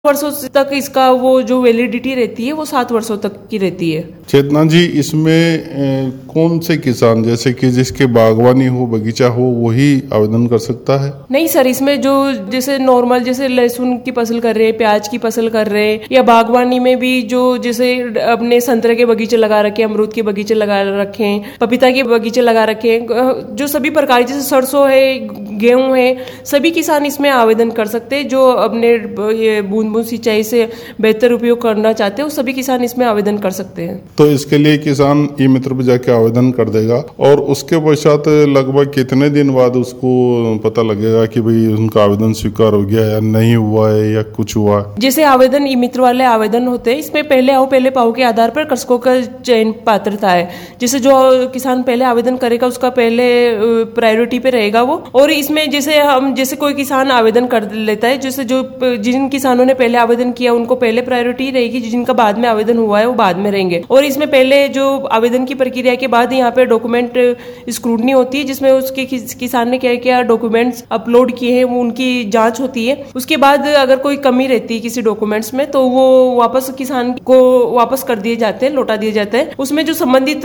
वर्षों तक इसका वो जो वैलिडिटी रहती है वो 7 वर्षों तक की रहती है। चेतना जी, इसमें कौन से किसान, जैसे कि जिसके बागवानी हो, बगीचा हो, वही आवेदन कर सकता है? नहीं सर, इसमें जो जैसे नॉर्मल जैसे लहसुन की फसल कर रहे हैं, प्याज की फसल कर रहे हैं, या बागवानी में भी जो जैसे अपने संतरे के बगीचे लगा रखे हैं, अमरूद के बगीचे लगा रखे हैं, पपीता के बगीचे लगा रखे हैं, जो सभी प्रकार जैसे सरसों है, गेहूं है, सभी किसान इसमें आवेदन कर सकते हैं। जो अपने ये बूंद बूंद सिंचाई से बेहतर उपयोग करना चाहते हैं, वो सभी किसान इसमें आवेदन कर सकते हैं। तो इसके लिए किसान ई मित्र पे जाके आवेदन कर देगा, और उसके पश्चात लगभग कितने दिन बाद उसको पता लगेगा कि भाई उनका आवेदन स्वीकार हो गया या नहीं हुआ है या कुछ हुआ? जैसे आवेदन ई मित्र वाले आवेदन होते हैं, इसमें पहले आओ पहले पाओ के आधार पर कृषकों का चयन पात्रता है। जैसे जो किसान पहले आवेदन करेगा उसका पहले प्रायोरिटी पे रहेगा वो। और इसमें जैसे कोई किसान आवेदन कर लेता है, जैसे जो जिन किसानों ने पहले आवेदन किया उनको पहले प्रायोरिटी रहेगी, जिनका बाद में आवेदन हुआ है वो बाद में रहेंगे। और इसमें पहले जो आवेदन की प्रक्रिया के बाद यहाँ पे डॉक्यूमेंट स्क्रूटनी होती है, जिसमें उसके किसान ने क्या क्या डॉक्यूमेंट्स अपलोड किए हैं वो उनकी जांच होती है। उसके बाद अगर कोई कमी रहती है किसी डॉक्यूमेंट्स में तो वो वापस किसान को वापस कर दिए जाते हैं, लौटा दिए जाते हैं। उसमें जो संबंधित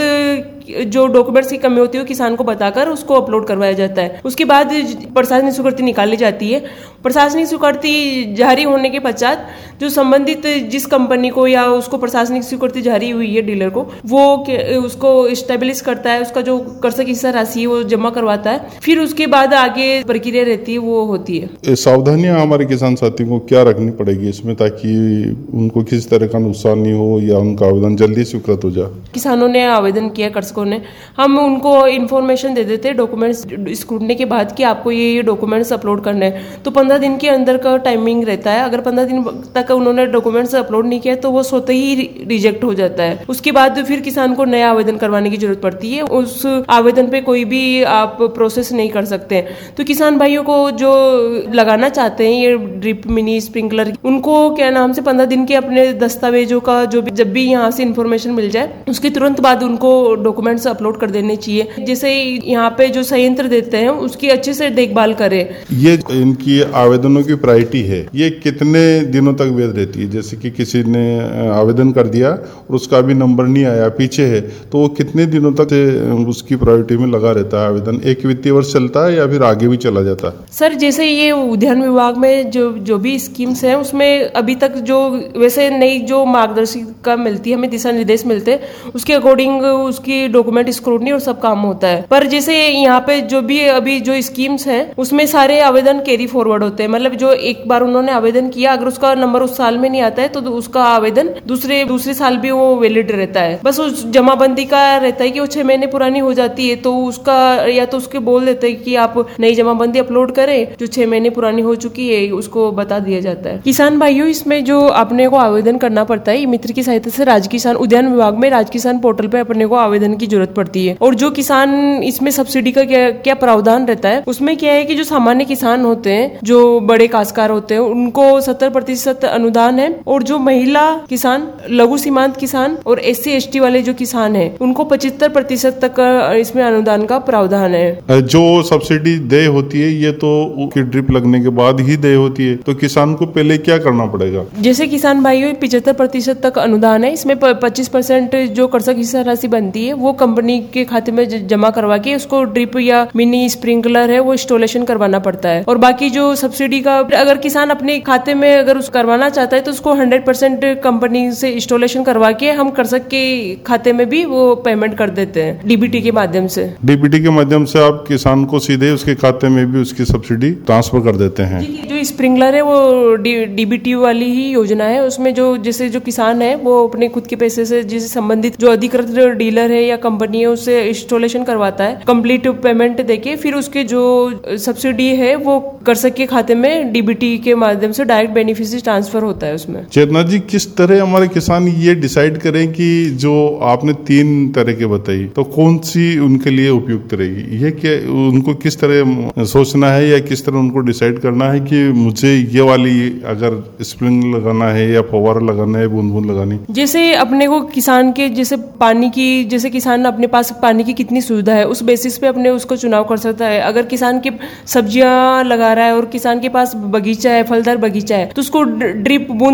जो डॉक्यूमेंट्स की कमी होती है वो किसान को बताकर उसको अपलोड करवाया जाता है। उसके बाद प्रशासनिक स्वीकृति निकाली जाती है। प्रशासनिक स्वीकृति जारी होने के पश्चात जो संबंधित जिस कंपनी को या उसको प्रशासनिक स्वीकृति जारी हुई है डीलर को, वो उसको स्टेब्लिश करता है, उसका जो कर्षक हिस्सा राशि है वो जमा करवाता है। फिर उसके बाद आगे प्रक्रिया रहती है वो होती है। सावधानियां हमारे किसान साथियों को क्या रखनी पड़ेगी इसमें, ताकि उनको किसी तरह का नुकसान नहीं हो या उनका आवेदन जल्दी स्वीकृत हो जाए? किसानों ने आवेदन किया, कर्षकों ने, हम उनको इन्फॉर्मेशन दे देते हैं डॉक्यूमेंट्स स्क्रूटनी के बाद कि आपको ये डॉक्यूमेंट्स अपलोड करने हैं। तो 15 दिन के अंदर का टाइमिंग रहता है। अगर 15 दिन तक उन्होंने डॉक्यूमेंट्स अपलोड नहीं किया तो वो स्वतः ही रिजेक्ट हो जाता है। उसके बाद फिर किसान को नया आवेदन करवाने की जरूरत पड़ती है। उस आवेदन पे कोई भी आप प्रोसेस नहीं कर सकते। तो किसान भाइयों को जो लगाना चाहते हैं ये ड्रिप, मिनी स्प्रिंकलर, उनको क्या नाम से 15 दिन के अपने दस्तावेजों का जब भी यहाँ से इन्फॉर्मेशन मिल जाए उसके तुरंत बाद उनको डॉक्यूमेंट्स अपलोड कर देने चाहिए। जैसे यहाँ पे जो संयंत्र देते हैं उसकी अच्छे से देखभाल करें। ये इनकी आवेदनों की प्रायोरिटी है, ये कितने दिनों तक वैध रहती है? जैसे कि किसी ने आवेदन कर दिया और उसका अभी नंबर नहीं आया, पीछे है, तो वो कितने दिनों तक उसकी प्रायोरिटी में लगा रहता है आवेदन? एक वित्तीय वर्ष चलता है या फिर आगे भी चला जाता है? सर, जैसे ये उद्यान विभाग में जो भी स्कीम्स हैं उसमें अभी तक जो वैसे नई जो मार्गदर्शिका मिलती है, हमें दिशा निर्देश मिलते हैं, उसके अकॉर्डिंग उसकी डॉक्यूमेंट स्क्रूटनी और सब काम होता है। पर जैसे यहाँ पे जो भी अभी जो स्कीम्स हैं उसमें सारे आवेदन कैरी फॉरवर्ड होते हैं। मतलब जो एक बार उन्होंने आवेदन किया, अगर उसका नंबर उस साल में नहीं आता है तो उसका आवेदन दूसरे साल भी वो वैलिड रहता है। बस उस जमाबंदी का रहता है कि वो 6 महीने पुरानी हो जाती है तो उसका या तो उसके बोल देते हैं कि आप नई जमाबंदी अपलोड करें, जो 6 महीने पुरानी हो चुकी है उसको बता दिया जाता है। किसान भाइयों, इसमें जो अपने को आवेदन करना पड़ता है, मित्र की सहायता से राज किसान उद्यान विभाग में राज किसान पोर्टल पे अपने को आवेदन की जरूरत पड़ती है। और जो किसान इसमें सब्सिडी का क्या प्रावधान रहता है, उसमें क्या है कि जो सामान्य किसान होते हैं, जो बड़े काश्तकार होते हैं, उनको 70% अनुदान है। और जो महिला किसान, लघु सीमांत किसान और SC ST वाले जो किसान है उनको 75% तक इसमें अनुदान का प्रावधान है। जो सब्सिडी देय होती है ये तो ड्रिप लगने के बाद ही देय होती है, तो किसान को पहले क्या करना पड़ेगा? जैसे किसान भाइयों 75% तक अनुदान है, इसमें 25% जो कर्षक हिस्सा राशि बनती है वो कंपनी के खाते में जमा करवा के उसको ड्रिप या मिनी स्प्रिंकलर है वो इंस्टॉलेशन करवाना पड़ता है। और बाकी जो सब्सिडी का अगर किसान अपने खाते में अगर करवाना चाहता है तो उसको 100% कंपनी से इंस्टॉलेशन करवा के हम कर्षक के खाते में भी वो पेमेंट कर देते हैं DBT के माध्यम से। DBT के माध्यम से आप किसान को सीधे उसके खाते में भी उसकी सब्सिडी ट्रांसफर कर देते हैं। जो स्प्रिंकलर है वो DBT वाली ही योजना है। उसमें जो किसान है वो अपने खुद के पैसे से जिसे संबंधित जो अधिकृत डीलर है या कंपनी है उससे इंस्टॉलेशन करवाता है, कंप्लीट पेमेंट देके फिर उसके जो सब्सिडी है वो कर्षक के खाते में DBT के माध्यम से डायरेक्ट बेनिफिशियरी ट्रांसफर होता है उसमें। चेतना जी, किस तरह हमारे किसान ये डिसाइड करें कि जो आपने 3 तरह के बताई तो कौन सी उनके लिए उपयुक्त रहेगी? ये क्या उनको किस तरह सोचना है या किस तरह उनको डिसाइड करना है कि मुझे ये वाली अगर स्प्रिंग लगाना है या फव्वारा लगाना है, बूंद बूंद लगानी? जैसे अपने को किसान के जैसे पानी की, जैसे किसान अपने पास पानी की कितनी सुविधा है उस बेसिस पे अपने उसको चुनाव कर सकता है। अगर किसान के सब्जियां लगा रहा है और किसान के पास बगीचा है, फलदार बगीचा है, तो उसको ड्रिप बूंद